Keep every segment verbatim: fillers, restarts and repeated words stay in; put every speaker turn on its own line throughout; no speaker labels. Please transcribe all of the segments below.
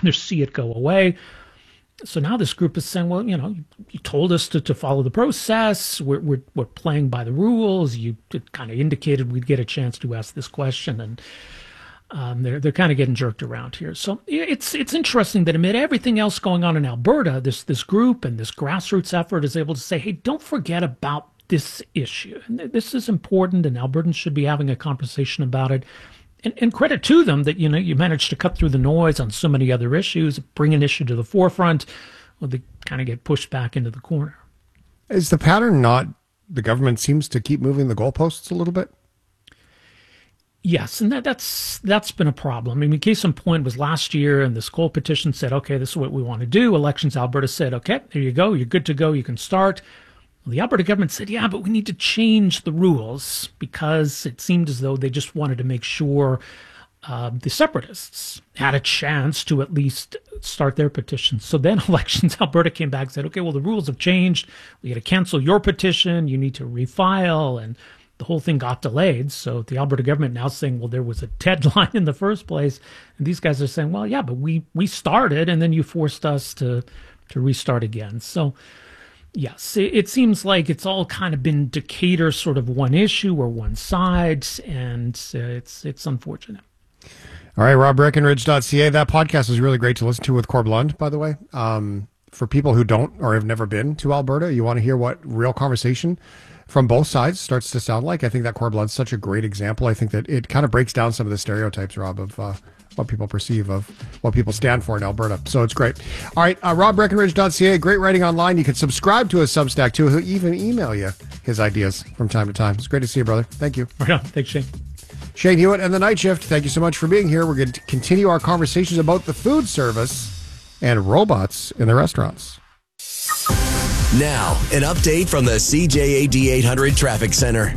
rather see it go away. So now this group is saying, well, you know, you told us to, to follow the process. We're, we're, we're playing by the rules. You kind of indicated we'd get a chance to ask this question. And um, they're, they're kind of getting jerked around here. So it's, it's interesting that amid everything else going on in Alberta, this, this group and this grassroots effort is able to say, hey, don't forget about this issue. And this is important, and Albertans should be having a conversation about it. And, and credit to them that, you know, you managed to cut through the noise on so many other issues, bring an issue to the forefront. Well, they kind of get pushed back into the corner.
Is the pattern not the government seems to keep moving the goalposts a little bit?
Yes, and that, that's that's been a problem. I mean, case in point was last year, and this Cole petition said, okay, this is what we want to do. Elections Alberta said, okay, there you go. You're good to go. You can start. Well, the Alberta government said, yeah, but we need to change the rules because it seemed as though they just wanted to make sure uh, the separatists had a chance to at least start their petition. So then Elections Alberta came back and said, okay, well, the rules have changed. We got to cancel your petition. You need to refile. And the whole thing got delayed. So the Alberta government now saying, well, there was a deadline in the first place. And these guys are saying, well, yeah, but we, we started and then you forced us to, to restart again. So yes, it, it seems like it's all kind of been Decatur sort of one issue or one side. And uh, it's, it's unfortunate.
All right, rob breckenridge dot c a. That podcast is really great to listen to with Corb Lund, by the way. Um, for people who don't or have never been to Alberta, you want to hear what real conversation from both sides starts to sound like. I think that Corb Lund's such a great example. I think that it kind of breaks down some of the stereotypes, Rob, of uh, what people perceive of what people stand for in Alberta. So it's great. All right, uh, rob breckenridge dot c a, great writing online. You can subscribe to his Substack, too. He'll even email you his ideas from time to time. It's great to see you, brother. Thank you.
Right on. Thanks, Shane.
Shane Hewitt and The Night Shift, thank you so much for being here. We're going to continue our conversations about the food service and robots in the restaurants.
Now, an update from the C J A D eight hundred Traffic Center.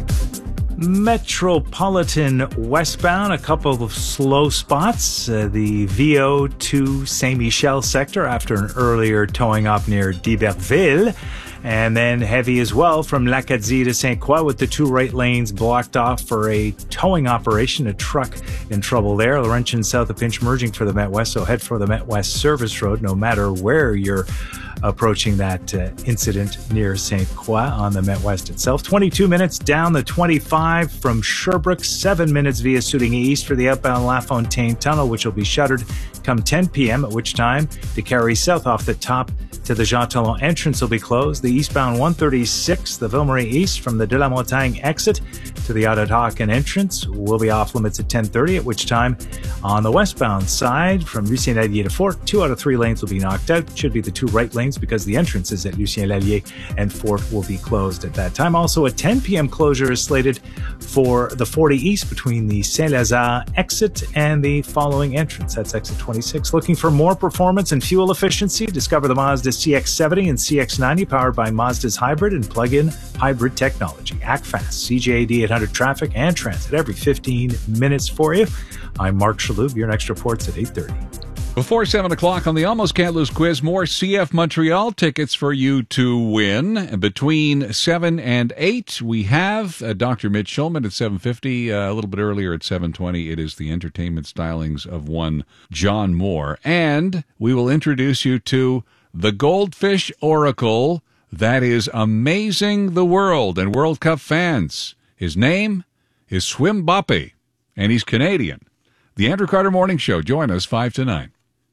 Metropolitan westbound, a couple of slow spots. Uh, the V O to Saint Michel sector after an earlier towing up near d'Iberville. And then heavy as well from L'Acadie to Saint Croix with the two right lanes blocked off for a towing operation. A truck in trouble there. Laurentian south of Pinch merging for the Met West, so head for the Met West Service Road no matter where you're approaching that uh, incident near Saint Croix on the Met West itself. twenty-two minutes down the twenty-five from Sherbrooke, seven minutes via Sooting East for the outbound LaFontaine Tunnel, which will be shuttered come ten p.m., at which time to carry south off the top to the Jean Talon entrance will be closed. The eastbound one thirty-six, the Ville-Marie East from the De La Montagne exit to the Ottawakan entrance will be off limits at ten thirty, at which time on the westbound side from Lucien Lallier to Fort, two out of three lanes will be knocked out. Should be the two right lanes because the entrances at Lucien Lallier and Fort will be closed at that time. Also, a ten p.m. closure is slated for the forty East between the Saint-Lazare exit and the following entrance. That's exit twenty-six. Looking for more performance and fuel efficiency? Discover the Mazda C X seventy and C X ninety powered by Mazda's hybrid and plug-in hybrid technology. Act fast. C J A D eight hundred traffic and transit every fifteen minutes for you. I'm Mark Shalhoub. Your next report's at eight thirty.
Before seven o'clock on the Almost Can't Lose quiz, more C F Montreal tickets for you to win. Between seven and eight, we have uh, Doctor Mitch Schulman at seven fifty. Uh, a little bit earlier at seven twenty, it is the entertainment stylings of one John Moore. And we will introduce you to the Goldfish Oracle that is amazing the world and World Cup fans. His name is Swim Boppy, and he's Canadian. The Andrew Carter Morning Show. Join us five to nine.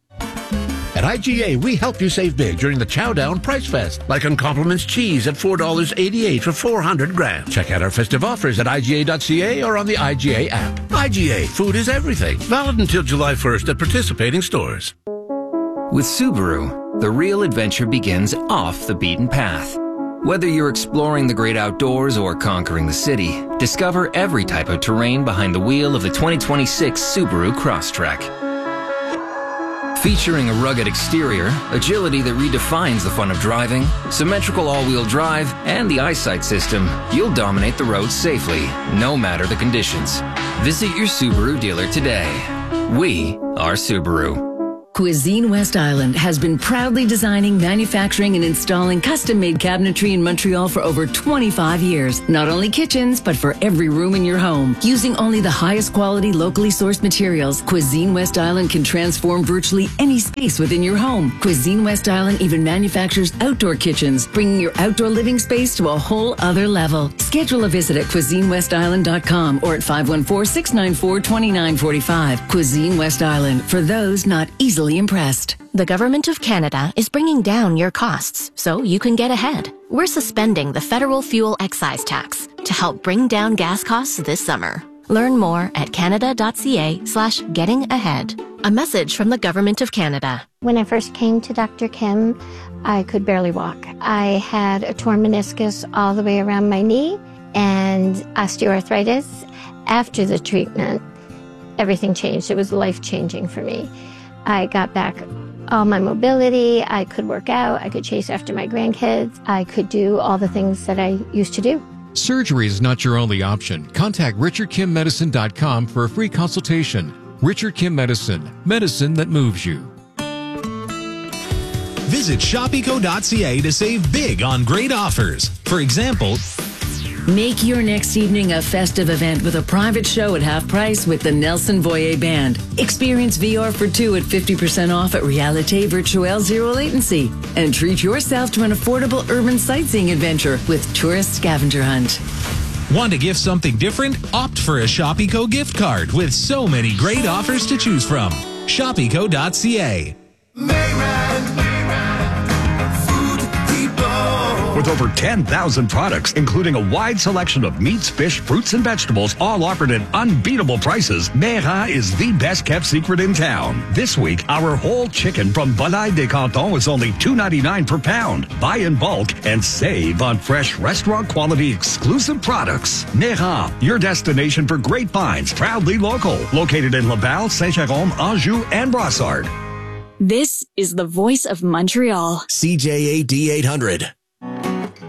At I G A, we help you save big during the Chow Down Price Fest, like on Compliments cheese at four dollars and eighty-eight cents for four hundred grams. Check out our festive offers at I G A dot C A or on the I G A app. I G A, food is everything. Valid until July first at participating stores.
With Subaru, the real adventure begins off the beaten path. Whether you're exploring the great outdoors or conquering the city, discover every type of terrain behind the wheel of the twenty twenty-six Subaru Crosstrek. Featuring a rugged exterior, agility that redefines the fun of driving, symmetrical all-wheel drive, and the eyesight system, you'll dominate the road safely, no matter the conditions. Visit your Subaru dealer today. We are Subaru.
Cuisine West Island has been proudly designing, manufacturing, and installing custom-made cabinetry in Montreal for over twenty-five years. Not only kitchens, but for every room in your home. Using only the highest quality, locally sourced materials, Cuisine West Island can transform virtually any space within your home. Cuisine West Island even manufactures outdoor kitchens, bringing your outdoor living space to a whole other level. Schedule a visit at cuisine west island dot com or at five one four, six nine four, two nine four five. Cuisine West Island, for those not easily impressed.
The Government of Canada is bringing down your costs so you can get ahead. We're suspending the federal fuel excise tax to help bring down gas costs this summer. Learn more at canada.ca slash getting ahead. A message from the Government of Canada.
When I first came to Doctor Kim, I could barely walk. I had a torn meniscus all the way around my knee and osteoarthritis. After the treatment, everything changed. It was life-changing for me. I got back all my mobility. I could work out. I could chase after my grandkids. I could do all the things that I used to do.
Surgery is not your only option. Contact richard kim medicine dot com for a free consultation. Richard Kim Medicine, medicine that moves you.
Visit shop eco dot c a to save big on great offers. For example,
make your next evening a festive event with a private show at half price with the Nelson Voyer Band. Experience V R for two at fifty percent off at Realite Virtuelle Zero Latency. And treat yourself to an affordable urban sightseeing adventure with Tourist Scavenger Hunt.
Want to gift something different? Opt for a Shop Eco gift card with so many great offers to choose from. shop eco dot c a.
With over ten thousand products, including a wide selection of meats, fish, fruits, and vegetables, all offered at unbeatable prices, Mera is the best-kept secret in town. This week, our whole chicken from Volaille des Cantons is only two ninety-nine per pound. Buy in bulk and save on fresh restaurant-quality exclusive products. Mera, your destination for great finds, proudly local. Located in Laval, Saint-Jérôme, Anjou, and Brossard.
This is the voice of Montreal.
C J A D eight hundred.